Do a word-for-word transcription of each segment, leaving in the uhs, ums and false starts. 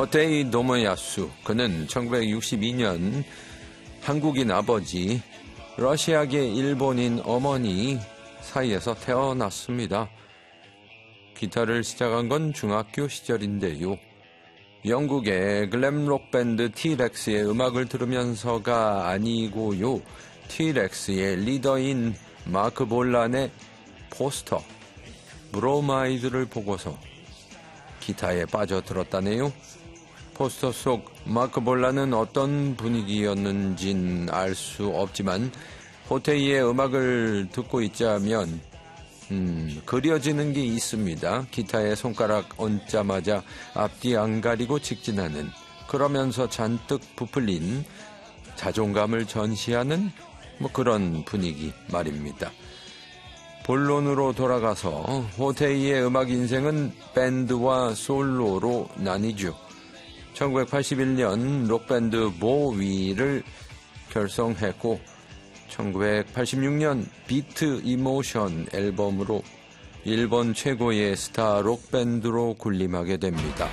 호테이 노무야수, 그는 천구백육십이 년 한국인 아버지, 러시아계 일본인 어머니 사이에서 태어났습니다. 기타를 시작한 건 중학교 시절인데요. 영국의 글램록 밴드 티렉스의 음악을 들으면서가 아니고요. 티렉스의 리더인 마크 볼란의 포스터, 브로마이드를 보고서 기타에 빠져들었다네요. 포스터 속 마크 볼란은 어떤 분위기였는진 알 수 없지만 호테이의 음악을 듣고 있자면 음, 그려지는 게 있습니다. 기타에 손가락 얹자마자 앞뒤 안 가리고 직진하는, 그러면서 잔뜩 부풀린 자존감을 전시하는 뭐 그런 분위기 말입니다. 본론으로 돌아가서 호테이의 음악 인생은 밴드와 솔로로 나뉘죠. 천구백팔십일 년 록밴드 보위를 결성했고 천구백팔십육 년 비트 이모션 앨범으로 일본 최고의 스타 록밴드로 군림하게 됩니다.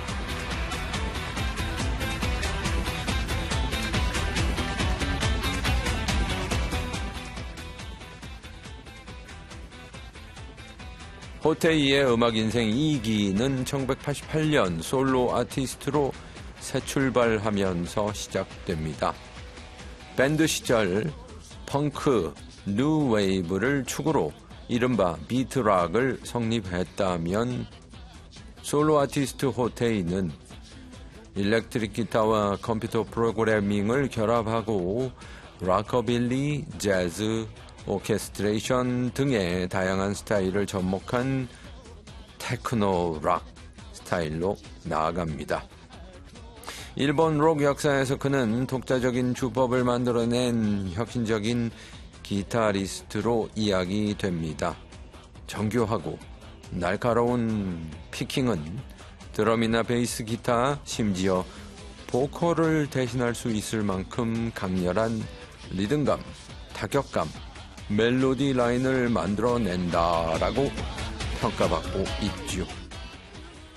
호테이의 음악 인생 이 기는 천구백팔십팔 년 솔로 아티스트로 새 출발하면서 시작됩니다. 밴드 시절 펑크, 뉴웨이브를 축으로 이른바 비트락을 성립했다면 솔로 아티스트 호테이는 일렉트릭 기타와 컴퓨터 프로그래밍을 결합하고 락커빌리, 재즈, 오케스트레이션 등의 다양한 스타일을 접목한 테크노 락 스타일로 나아갑니다. 일본 록 역사에서 그는 독자적인 주법을 만들어낸 혁신적인 기타리스트로 이야기됩니다. 정교하고 날카로운 피킹은 드럼이나 베이스 기타, 심지어 보컬을 대신할 수 있을 만큼 강렬한 리듬감, 타격감, 멜로디 라인을 만들어낸다라고 평가받고 있죠.